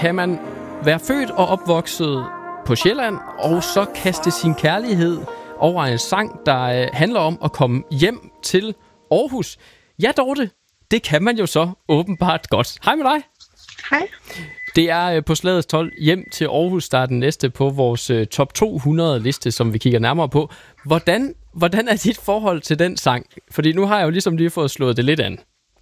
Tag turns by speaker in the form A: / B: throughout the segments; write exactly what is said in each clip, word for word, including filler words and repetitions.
A: kan man være født og opvokset på Sjælland, og så kaste sin kærlighed over en sang, der øh, handler om at komme hjem til Aarhus. Ja, Dorte, det kan man jo så åbenbart godt. Hej med dig.
B: Hej.
A: Det er øh, på Slagets tolv hjem til Aarhus, der er den næste på vores øh, top to hundrede liste, som vi kigger nærmere på. Hvordan, hvordan er dit forhold til den sang? Fordi nu har jeg jo ligesom lige fået slået det lidt an.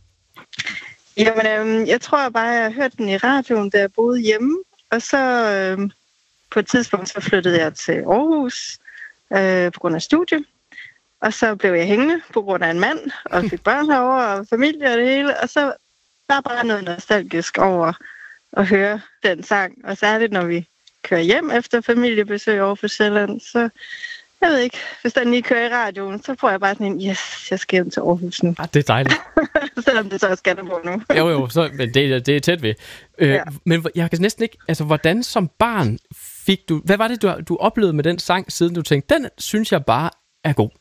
B: Jamen, øhm, jeg tror bare, jeg har hørt den i radioen, da jeg boede hjemme. Og så øhm, på et tidspunkt, så flyttede jeg til Aarhus øh, på grund af studie. Og så blev jeg hængende på grund af en mand, og fik børn herovre, og familie og det hele. Og så var der bare noget nostalgisk over at høre den sang. Og særligt, når vi kører hjem efter familiebesøg over på Sjælland, så jeg ved ikke, hvis den lige kører i radioen, så får jeg bare sådan en, yes, jeg skal hjem til Aarhus nu.
A: Ah, det er dejligt.
B: Selvom det så er Skanderborg nu.
A: jo, jo, så, men det, det er tæt ved. Øh, ja. Men jeg kan næsten ikke, altså hvordan som barn fik du, hvad var det, du, du oplevede med den sang, siden du tænkte, den synes jeg bare er god?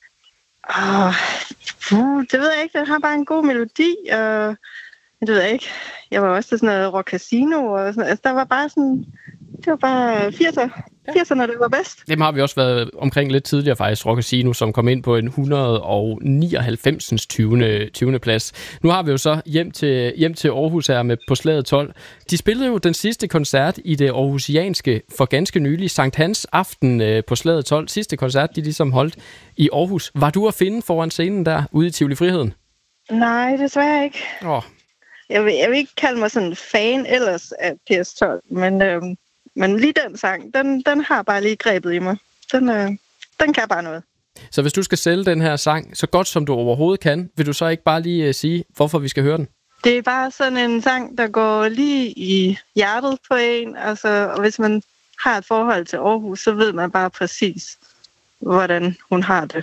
B: Åh, uh, det ved jeg ikke, den har bare en god melodi, og det ved jeg ikke. Jeg var også til sådan noget Rock Casino, og sådan, altså der var bare sådan, det var bare firserne, firserne, det var bedst.
A: Dem har vi også været omkring lidt tidligere faktisk, Rock Casino, som kom ind på en et hundrede og nioghalvfems. tyvende plads. Nu har vi jo så hjem til, hjem til Aarhus her med på Slaget tolv. De spillede jo den sidste koncert i det aarhusianske for ganske nylig, Sankt Hans aften på Slaget tolv. Sidste koncert, de ligesom holdt i Aarhus. Var du at finde foran scenen der, ude i Tivoli Friheden?
B: Nej, desværre ikke.
A: Åh.
B: Jeg vil, jeg vil ikke kalde mig sådan en fan ellers af P S tolv, men, øhm, men lige den sang, den, den har bare lige grebet i mig. Den, øh, den kan bare noget.
A: Så hvis du skal sælge den her sang så godt som du overhovedet kan, vil du så ikke bare lige uh, sige, hvorfor vi skal høre den?
B: Det er bare sådan en sang, der går lige i hjertet på en. Altså, og hvis man har et forhold til Aarhus, så ved man bare præcis, hvordan hun har det.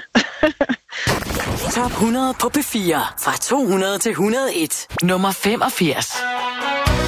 C: Top hundrede på P fire. Fra to hundrede til et hundrede og en. Nummer femogfirs.